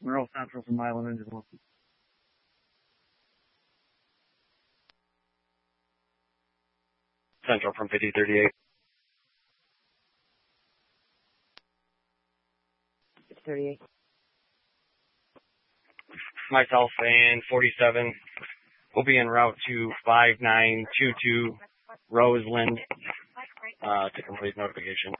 Monroe Central from Island Engine 1. Central from 5038. It's 38. Myself and 47 will be en route to 5922 Roseland to complete notification.